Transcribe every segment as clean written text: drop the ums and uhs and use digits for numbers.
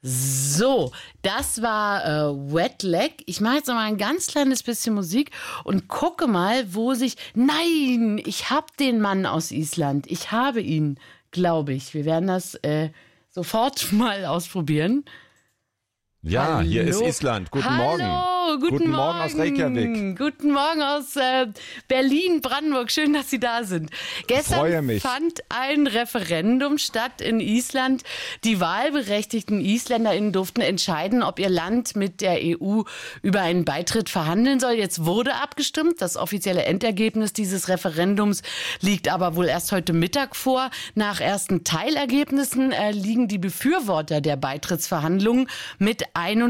So, das war Wet Leg. Ich mache jetzt noch mal ein ganz kleines bisschen Musik und gucke mal, wo sich... Nein, ich habe den Mann aus Island. Ich habe ihn, glaube ich. Wir werden das sofort mal ausprobieren. Ja, Hallo. Hier ist Island. Guten Morgen. Guten Morgen aus Reykjavik. Guten Morgen aus Berlin, Brandenburg. Schön, dass Sie da sind. Gestern fand ein Referendum statt in Island. Die wahlberechtigten IsländerInnen durften entscheiden, ob ihr Land mit der EU über einen Beitritt verhandeln soll. Jetzt wurde abgestimmt. Das offizielle Endergebnis dieses Referendums liegt aber wohl erst heute Mittag vor. Nach ersten Teilergebnissen liegen die Befürworter der Beitrittsverhandlungen mit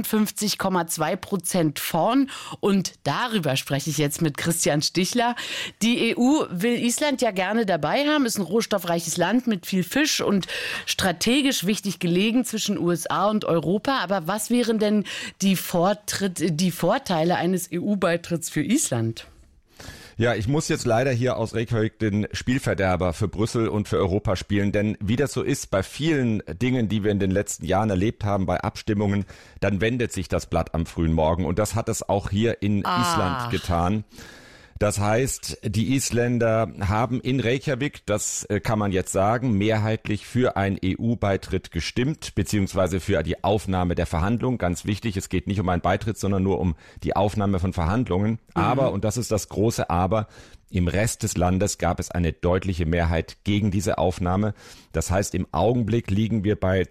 51,2% vorn. Und darüber spreche ich jetzt mit Christian Stichler. Die EU will Island ja gerne dabei haben, ist ein rohstoffreiches Land mit viel Fisch und strategisch wichtig gelegen zwischen USA und Europa. Aber was wären denn die Vorteile eines EU-Beitritts für Island? Ja, ich muss jetzt leider hier aus Reykjavik den Spielverderber für Brüssel und für Europa spielen, denn wie das so ist bei vielen Dingen, die wir in den letzten Jahren erlebt haben, bei Abstimmungen, dann wendet sich das Blatt am frühen Morgen und das hat es auch hier in Island getan. Das heißt, die Isländer haben in Reykjavik, das kann man jetzt sagen, mehrheitlich für einen EU-Beitritt gestimmt, beziehungsweise für die Aufnahme der Verhandlungen. Ganz wichtig, es geht nicht um einen Beitritt, sondern nur um die Aufnahme von Verhandlungen. Aber, und das ist das große Aber, im Rest des Landes gab es eine deutliche Mehrheit gegen diese Aufnahme. Das heißt, im Augenblick liegen wir bei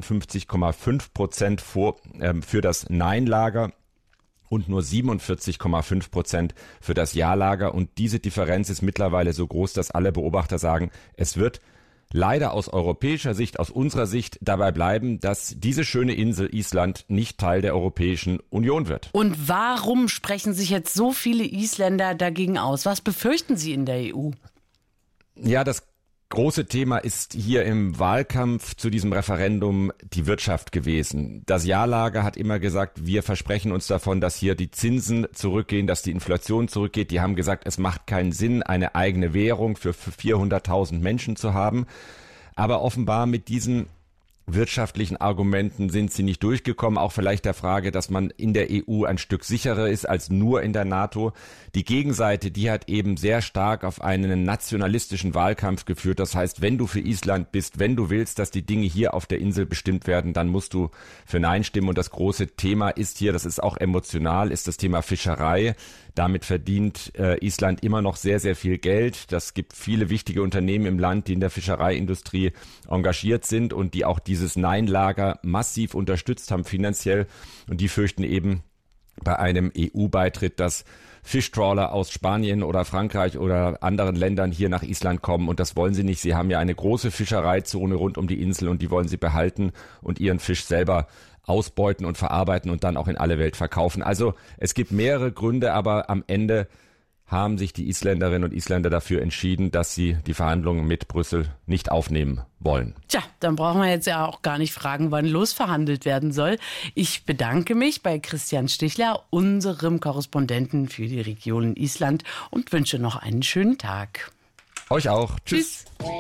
52,5% für das Nein-Lager und nur 47,5% für das Ja-Lager. Und diese Differenz ist mittlerweile so groß, dass alle Beobachter sagen, es wird leider aus europäischer Sicht, aus unserer Sicht dabei bleiben, dass diese schöne Insel Island nicht Teil der Europäischen Union wird. Und warum sprechen sich jetzt so viele Isländer dagegen aus? Was befürchten sie in der EU? Ja, das große Thema ist hier im Wahlkampf zu diesem Referendum die Wirtschaft gewesen. Das Ja-Lager hat immer gesagt, wir versprechen uns davon, dass hier die Zinsen zurückgehen, dass die Inflation zurückgeht. Die haben gesagt, es macht keinen Sinn, eine eigene Währung für 400.000 Menschen zu haben. Aber offenbar mit diesen wirtschaftlichen Argumenten sind sie nicht durchgekommen, auch vielleicht der Frage, dass man in der EU ein Stück sicherer ist als nur in der NATO. Die Gegenseite, die hat eben sehr stark auf einen nationalistischen Wahlkampf geführt. Das heißt, wenn du für Island bist, wenn du willst, dass die Dinge hier auf der Insel bestimmt werden, dann musst du für Nein stimmen. Und das große Thema ist hier, das ist auch emotional, ist das Thema Fischerei. Damit verdient Island immer noch sehr, sehr viel Geld. Das gibt viele wichtige Unternehmen im Land, die in der Fischereiindustrie engagiert sind und die auch dieses Nein-Lager massiv unterstützt haben finanziell. Und die fürchten eben bei einem EU-Beitritt, dass Fischtrawler aus Spanien oder Frankreich oder anderen Ländern hier nach Island kommen. Und das wollen sie nicht. Sie haben ja eine große Fischereizone rund um die Insel und die wollen sie behalten und ihren Fisch selber ausbeuten und verarbeiten und dann auch in alle Welt verkaufen. Also es gibt mehrere Gründe, aber am Ende haben sich die Isländerinnen und Isländer dafür entschieden, dass sie die Verhandlungen mit Brüssel nicht aufnehmen wollen. Tja, dann brauchen wir jetzt ja auch gar nicht fragen, wann losverhandelt werden soll. Ich bedanke mich bei Christian Stichler, unserem Korrespondenten für die Region Island und wünsche noch einen schönen Tag. Euch auch. Tschüss.